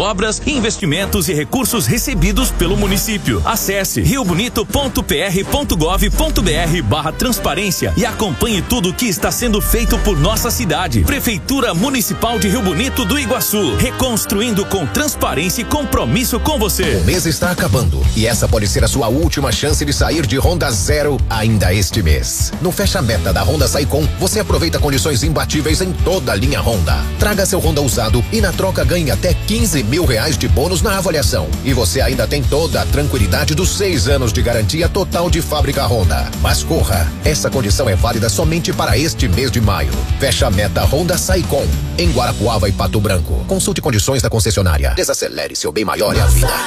obras, investimentos e recursos recebidos pelo município. Acesse riobonito.pr.gov.br/transparência e acompanhe tudo o que está sendo feito por nossa cidade. Prefeitura Municipal de Rio Bonito do Iguaçu, reconstruindo com transparência e compromisso com você. O mês está acabando e essa pode ser a sua última chance de sair de Honda Zero ainda este mês. No Fecha Meta da Honda Saicom, você aproveita condições imbatíveis em toda a linha Honda. Traga seu Honda usado e na troca ganhe até 15 mil reais de bônus na avaliação. E você ainda tem toda a tranquilidade dos 6 anos de garantia total de fábrica Honda. Mas corra, essa condição é válida somente para este mês de maio. Fecha Meta Honda Saicom, em Guarapuava e Pato Branco. Consulte condições da concessionária. Desacelere, seu bem maior é a vida.